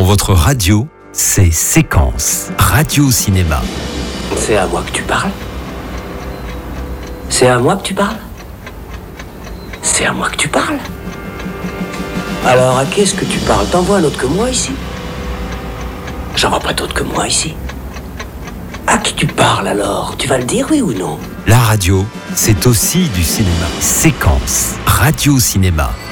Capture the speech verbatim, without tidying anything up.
votre radio, c'est Séquence, Radio Cinéma. C'est à moi que tu parles ? C'est à moi que tu parles ? C'est à moi que tu parles ? Alors à qui est-ce que tu parles ? T'en vois un autre que moi ici ? J'en vois pas d'autre que moi ici. À qui tu parles alors ? Tu vas le dire, oui ou non ? La radio, c'est aussi du cinéma. Séquence, Radio Cinéma.